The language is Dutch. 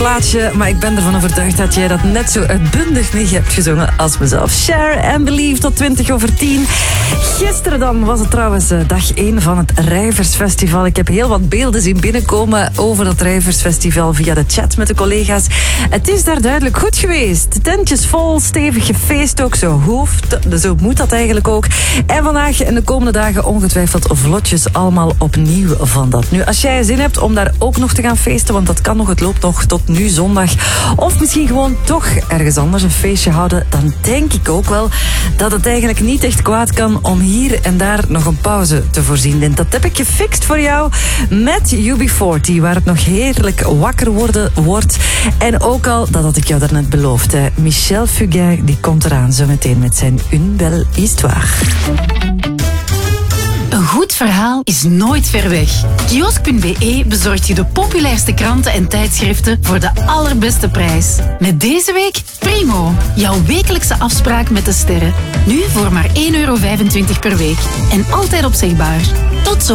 plaatje, maar ik ben ervan overtuigd dat jij dat net zo uitbundig mee hebt gezongen als mezelf. Share and Believe tot 10:20. Gisteren dan was het trouwens dag 1 van het Rijversfestival. Ik heb heel wat beelden zien binnenkomen over dat Rijversfestival via de chat met de collega's. Het is daar duidelijk goed geweest. De tentjes vol, stevig gefeest ook, zo moet dat eigenlijk ook. En vandaag en de komende dagen ongetwijfeld vlotjes allemaal opnieuw van dat. Nu, als jij zin hebt om daar ook nog te gaan feesten, want dat kan nog, het loopt nog tot nu zondag, of misschien gewoon toch ergens anders een feestje houden, dan denk ik ook wel dat het eigenlijk niet echt kwaad kan om hier en daar nog een pauze te voorzien. En dat heb ik gefixt voor jou met UB40, waar het nog heerlijk wakker wordt. En ook al, dat had ik jou daarnet beloofd, Michel Fugain, die komt eraan zo meteen met zijn Une Belle Histoire. Een goed verhaal is nooit ver weg. Kiosk.be bezorgt je de populairste kranten en tijdschriften voor de allerbeste prijs. Met deze week Primo, jouw wekelijkse afspraak met de sterren. Nu voor maar €1,25 per week. En altijd opzegbaar. Tot zo.